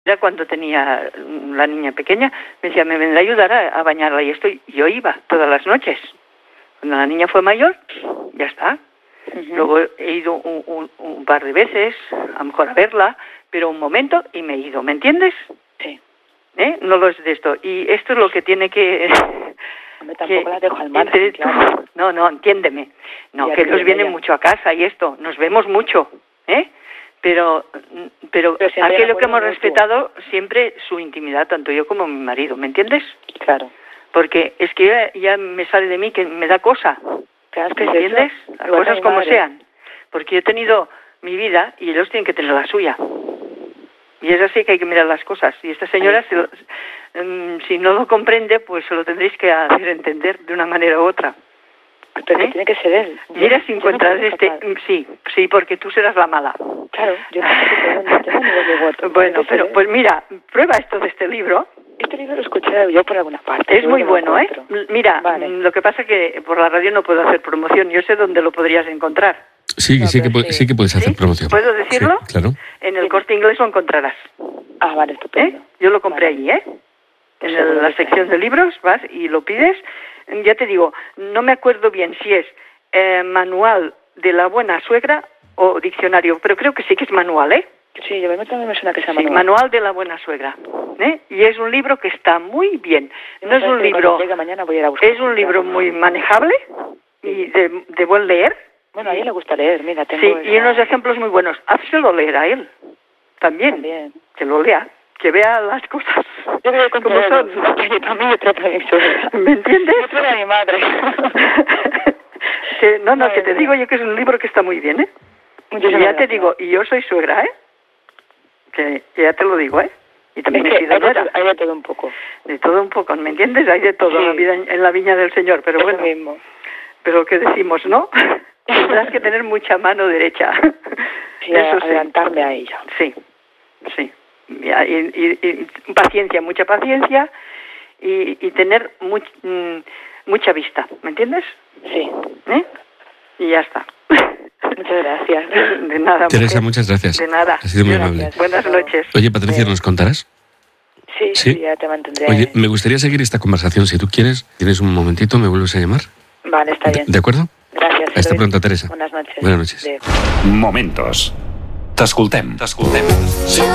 Era cuando tenía la niña pequeña, me decía, me vendrá a ayudar a bañarla, y yo iba todas las noches. Cuando la niña fue mayor, ya está. Luego he ido un par de veces, a lo mejor a verla, pero un momento y me he ido, ¿me entiendes? Sí. No lo es de esto. Y esto es lo que tiene que... tampoco la dejo al margen, claro. No, entiéndeme. No, ya que ellos vienen mucho a casa y esto, nos vemos mucho, Pero aquello que hemos respetado siempre su intimidad, tanto yo como mi marido, ¿me entiendes? Claro. Porque es que ya me sale de mí que me da cosa. Claro, ¿Me entiendes? Las cosas como sean. Porque yo he tenido mi vida y ellos tienen que tener la suya. Y es así que hay que mirar las cosas. Y esta señora, si no lo comprende, pues se lo tendréis que hacer entender de una manera u otra. Pero tiene que ser él. Mira si encuentras Sí, porque tú serás la mala. Claro, yo tampoco no. Bueno, pero pues mira, prueba esto de este libro. Este libro lo escuché yo por alguna parte. Es muy bueno, Mira, lo que pasa es que por la radio no puedo hacer promoción. Yo sé dónde lo podrías encontrar. Sí que puedes hacer promoción. ¿Puedo decirlo? Sí, claro. En el Corte Inglés lo encontrarás. Ah, vale, estupendo. Yo lo compré allí, En la sección de libros vas y lo pides. Ya te digo, no me acuerdo bien si es manual de la buena suegra o diccionario, pero creo que sí que es manual, Sí, yo también me suena que sea manual. Manual de la buena suegra, Y es un libro que está muy bien. No es un libro... Mañana voy a ir a buscar. Es un libro muy manejable y de buen leer. Bueno, a él le gusta leer, mira. Y unos ejemplos muy buenos. Házelo leer a él. También. Que lo lea. Que vea las cosas como son. También yo trato a mi suegra. ¿Me entiendes? Yo trato a mi madre. Que te digo yo que es un libro que está muy bien, Y ya te digo, y yo soy suegra, que ya te lo digo, Y también he sido nuera. Hay de todo un poco. De todo un poco, ¿me entiendes? Hay de todo en la viña del Señor, pero bueno. Mismo. Pero ¿qué decimos, no? Tendrás que tener mucha mano derecha. Sí, adelantarme a ella. Sí. Y paciencia, mucha paciencia y tener mucha vista, ¿me entiendes? Sí. Y ya está. Muchas gracias. De nada. Teresa, muchas gracias. De nada. Ha sido muy amable. Buenas noches. Oye, Patricia, ¿nos contarás? Sí, ya te mantendré. Oye, me gustaría seguir esta conversación. Si tú quieres, tienes un momentito, me vuelves a llamar. Vale, está bien. ¿De acuerdo? Gracias. Hasta pronto, Teresa. Buenas noches. Buenas noches. Momentos. T'escoltem.